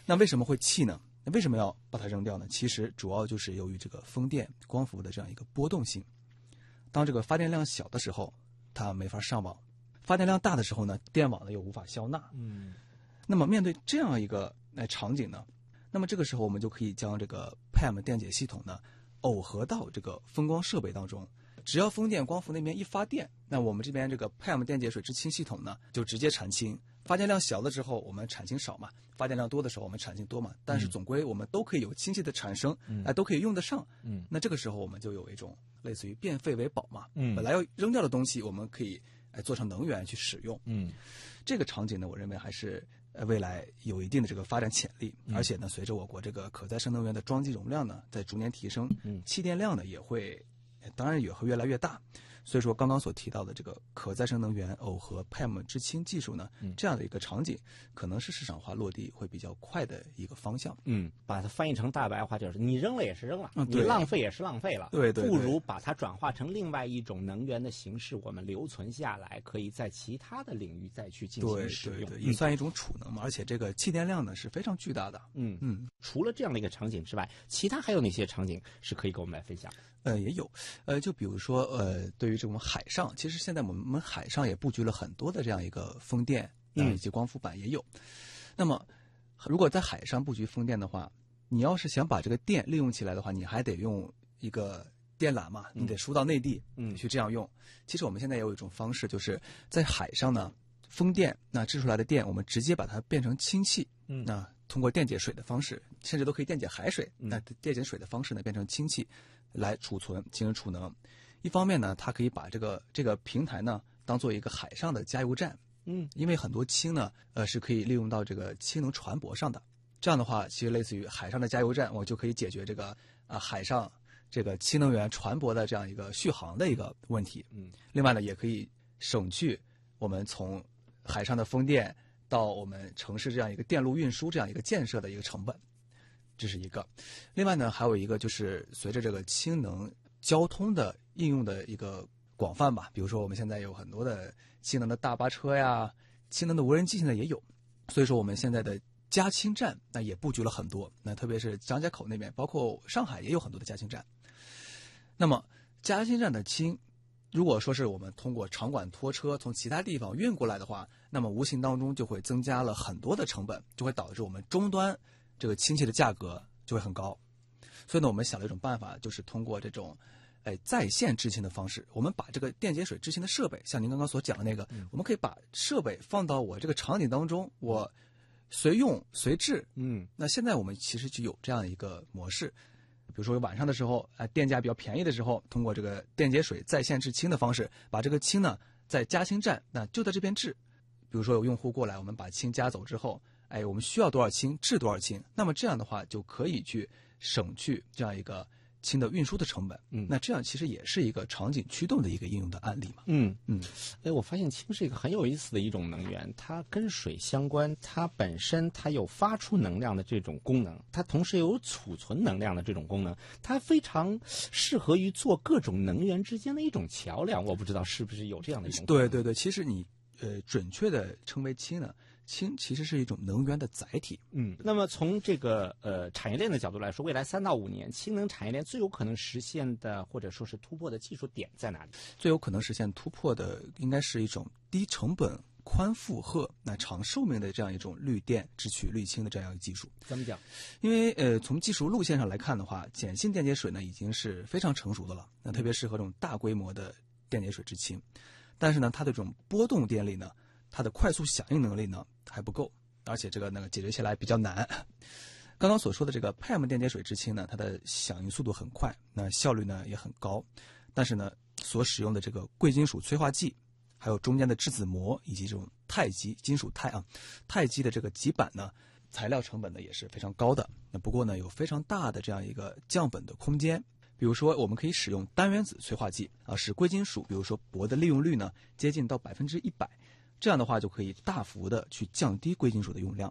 那为什么会气呢？那为什么要把它扔掉呢？其实主要就是由于这个风电光伏的这样一个波动性。当这个发电量小的时候，它没法上网；发电量大的时候呢，电网呢又无法消纳。那么面对这样一个场景呢，那么这个时候我们就可以将这个 PEM 电解系统呢耦合到这个风光设备当中。只要风电光伏那边一发电，那我们这边这个 PEM 电解水制氢系统呢就直接产氢。发电量小的时候我们产氢少嘛，发电量多的时候我们产氢多嘛，但是总归我们都可以有氢气的产生，都可以用得上。那这个时候我们就有一种类似于变废为宝嘛，本来要扔掉的东西我们可以做成能源去使用。这个场景呢，我认为还是未来有一定的这个发展潜力，而且呢，随着我国这个可再生能源的装机容量呢在逐年提升，气电量呢也会越来越大。所以说刚刚所提到的这个可再生能源耦合 PEM 制氢技术呢，这样的一个场景可能是市场化落地会比较快的一个方向。 把它翻译成大白话就是你扔了也是扔了，你浪费也是浪费了， 对， 不如把它转化成另外一种能源的形式，我们留存下来，可以在其他的领域再去进行使用。 对，也算一种储能嘛，而且这个气电量呢是非常巨大的。 除了这样的一个场景之外，其他还有哪些场景是可以给我们来分享？ 也有，就比如说对于这种海上，其实现在我们海上也布局了很多的这样一个风电以及光伏板也有。那么如果在海上布局风电的话，你要是想把这个电利用起来的话，你还得用一个电缆嘛，你得输到内地去这样用。其实我们现在也有一种方式，就是在海上呢，风电那制出来的电我们直接把它变成氢气，那通过电解水的方式，甚至都可以电解海水，那电解水的方式呢变成氢气来储存进行储能。一方面呢，它可以把这个平台呢当做一个海上的加油站，因为很多氢呢是可以利用到这个氢能船舶上的。这样的话，其实类似于海上的加油站，我就可以解决这个海上这个氢能源船舶的这样一个续航的一个问题。另外呢，也可以省去我们从海上的风电到我们城市这样一个电路运输这样一个建设的一个成本，这是一个。另外呢，还有一个就是随着这个氢能交通的应用的一个广泛吧，比如说我们现在有很多的氢能的大巴车呀，氢能的无人机现在也有，所以说我们现在的加氢站那也布局了很多，那特别是张家口那边，包括上海也有很多的加氢站。那么加氢站的氢，如果说是我们通过长管拖车从其他地方运过来的话，那么无形当中就会增加了很多的成本，就会导致我们终端这个氢气的价格就会很高。所以呢，我们想了一种办法，就是通过这种在线制氢的方式，我们把这个电解水制氢的设备，像您刚刚所讲的那个，我们可以把设备放到我这个场景当中，我随用随制。那现在我们其实就有这样一个模式，比如说晚上的时候，电价比较便宜的时候，通过这个电解水在线制氢的方式，把这个氢呢在加氢站那就在这边制。比如说有用户过来，我们把氢加走之后，我们需要多少氢制多少氢，那么这样的话就可以去省去这样一个氢的运输的成本。那这样其实也是一个场景驱动的一个应用的案例嘛。 我发现氢是一个很有意思的一种能源，它跟水相关，它本身它有发出能量的这种功能，它同时有储存能量的这种功能，它非常适合于做各种能源之间的一种桥梁。我不知道是不是有这样的一种功能。 对，其实你准确的称为氢呢，氢其实是一种能源的载体。 那么从这个产业链的角度来说，未来3到5年，氢能产业链最有可能实现的或者说是突破的技术点在哪里？ 最有可能实现突破的应该是一种低成本、宽负荷、长寿命的这样一种绿电制取绿氢的这样一个技术。 怎么讲？ 因为从技术路线上来看的话，碱性电解水呢已经是非常成熟的了，那特别适合这种大规模的电解水制氢。但是呢，它的这种波动电力呢，它的快速响应能力呢还不够，而且这个解决起来比较难。刚刚所说的这个 PEM 电解水制氢呢，它的响应速度很快，那效率呢也很高，但是呢，所使用的这个贵金属催化剂，还有中间的质子膜以及这种钛基金属钛基的这个基板呢，材料成本呢也是非常高的。那不过呢，有非常大的这样一个降本的空间。比如说，我们可以使用单原子催化剂使贵金属，比如说铂的利用率呢接近到100%，这样的话就可以大幅的去降低贵金属的用量。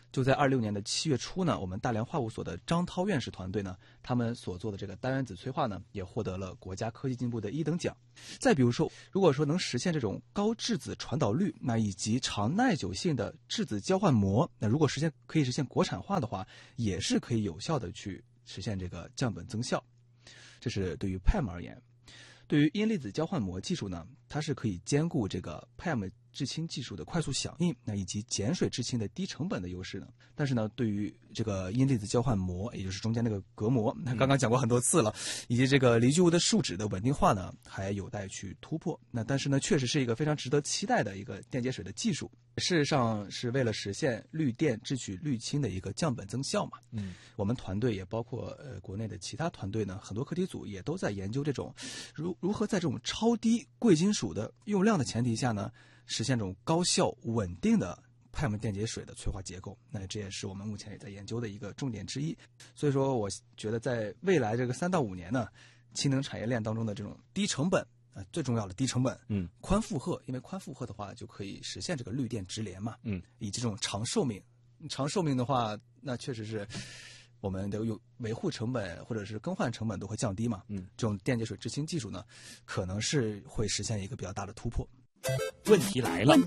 就在26年的7月初呢，我们大连化物所的张涛院士团队呢，他们所做的这个单原子催化呢，也获得了国家科技进步的1等奖。再比如说，如果说能实现这种高质子传导率，那以及长耐久性的质子交换膜，那如果可以实现国产化的话，也是可以有效的去实现这个降本增效。这是对于 PEM 而言。对于阴离子交换膜技术呢，它是可以兼顾这个 PEM 制氢技术的快速响应，那以及碱水制氢的低成本的优势呢。但是呢，对于这个阴离子交换膜，也就是中间那个隔膜，刚刚讲过很多次了，以及这个离聚物的树脂的稳定化呢，还有待去突破。那但是呢，确实是一个非常值得期待的一个电解水的技术。事实上是为了实现氯电制取氯氢的一个降本增效嘛。我们团队也包括国内的其他团队呢，很多课题组也都在研究这种如何在这种超低贵金属的用量的前提下呢，实现这种高效稳定的 PEM 电解水的催化结构。那这也是我们目前也在研究的一个重点之一。所以说我觉得在未来这个3到5年呢，氢能产业链当中的这种低成本最重要的低成本，宽负荷，因为宽负荷的话就可以实现这个氯电直联嘛，以及这种长寿命。长寿命的话，那确实是我们的维护成本或者是更换成本都会降低嘛。这种电解水制氢技术呢，可能是会实现一个比较大的突破。 问题来了。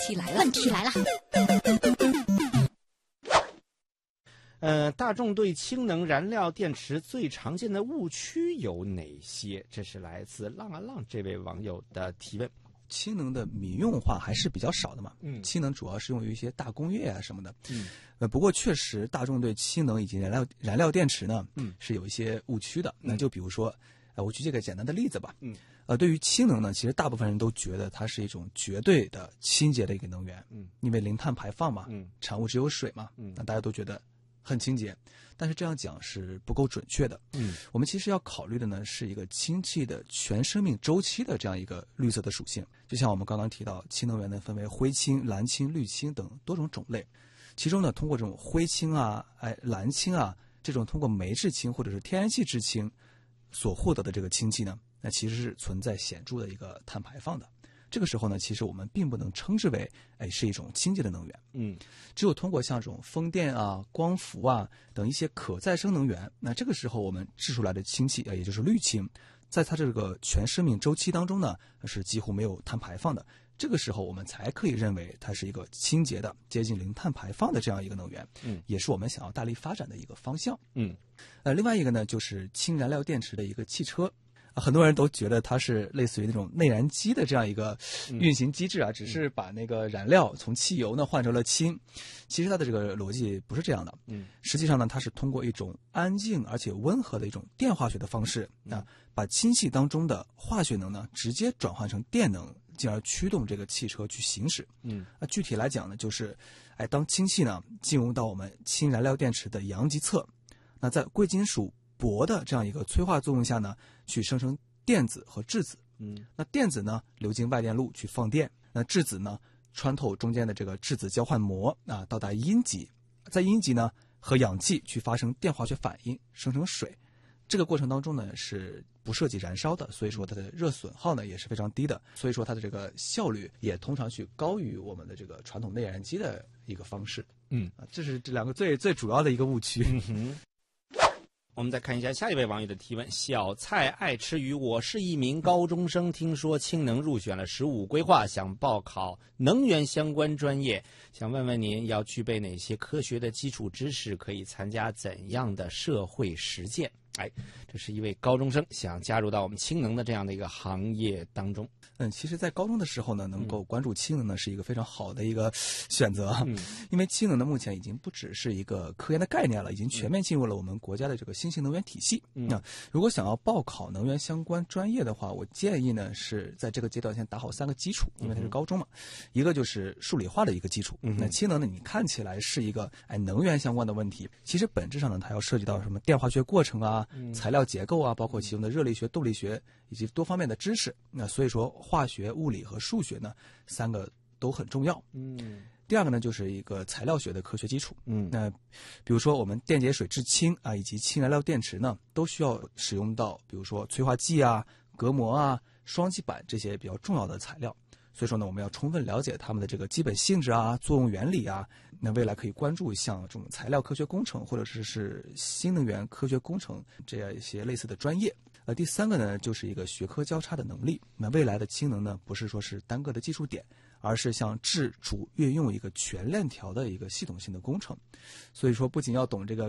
大众对氢能燃料电池最常见的误区有哪些？这是来自浪啊浪这位网友的提问。 氢能的民用化还是比较少的嘛，氢能主要是用于一些大工业啊什么的，不过确实大众对氢能以及燃料电池呢，是有一些误区的。那就比如说，我举这个简单的例子吧，对于氢能呢，其实大部分人都觉得它是一种绝对的清洁的一个能源，因为零碳排放嘛，产物只有水嘛，那大家都觉得很清洁，但是这样讲是不够准确的。我们其实要考虑的呢，是一个氢气的全生命周期的这样一个绿色的属性。就像我们刚刚提到，氢能源呢分为灰氢、蓝氢、绿氢等多种种类，其中呢，通过这种灰氢啊、蓝氢啊这种通过煤制氢或者是天然气制氢所获得的这个氢气呢，那其实是存在显著的一个碳排放的。这个时候呢，其实我们并不能称之为是一种清洁的能源。只有通过像这种风电啊、光伏啊等一些可再生能源，那这个时候我们制出来的氢气也就是氯氢，在它这个全生命周期当中呢，是几乎没有碳排放的。这个时候我们才可以认为它是一个清洁的、接近零碳排放的这样一个能源。也是我们想要大力发展的一个方向。另外一个呢，就是氢燃料电池的一个汽车。很多人都觉得它是类似于那种内燃机的这样一个运行机制啊，只是把那个燃料从汽油呢换成了氢。其实它的这个逻辑不是这样的。实际上呢，它是通过一种安静而且温和的一种电化学的方式，把氢气当中的化学能呢直接转换成电能，进而驱动这个汽车去行驶。具体来讲呢，就是当氢气呢进入到我们氢燃料电池的阳极侧，那在贵金属铂的这样一个催化作用下呢，去生成电子和质子。那电子呢流经外电路去放电，那质子呢穿透中间的这个质子交换膜到达阴极，在阴极呢和氧气去发生电化学反应，生成水。这个过程当中呢是不涉及燃烧的，所以说它的热损耗呢也是非常低的，所以说它的这个效率也通常去高于我们的这个传统内燃机的一个方式。这是这两个最主要的一个误区。 我们再看一下下一位网友的提问。小蔡爱吃鱼，我是一名高中生，听说氢能入选了15规划，想报考能源相关专业，想问问您要具备哪些科学的基础知识，可以参加怎样的社会实践？这是一位高中生想加入到我们氢能的这样的一个行业当中。 其实在高中的时候呢，能够关注氢能呢是一个非常好的一个选择。因为氢能呢目前已经不只是一个科研的概念了，已经全面进入了我们国家的这个新型能源体系。那如果想要报考能源相关专业的话，我建议呢是在这个阶段先打好3个基础，因为它是高中嘛。一个就是数理化的一个基础。那氢能呢，你看起来是一个能源相关的问题，其实本质上呢它要涉及到什么电化学过程啊、材料结构啊，包括其中的热力学、动力学以及多方面的知识。那所以说化学、物理和数学呢3个都很重要。第二个呢就是一个材料学的科学基础。那比如说我们电解水制氢以及氢燃料电池呢，都需要使用到比如说催化剂啊、隔膜啊、双极板这些比较重要的材料。所以说呢，我们要充分了解它们的这个基本性质啊、作用原理啊， 那未来可以关注像这种材料科学工程或者是新能源科学工程这样一些类似的专业。第三个呢，就是一个学科交叉的能力。那未来的氢能呢，不是说是单个的技术点，而是像自主运用一个全链条的一个系统性的工程。所以说，不仅要懂这个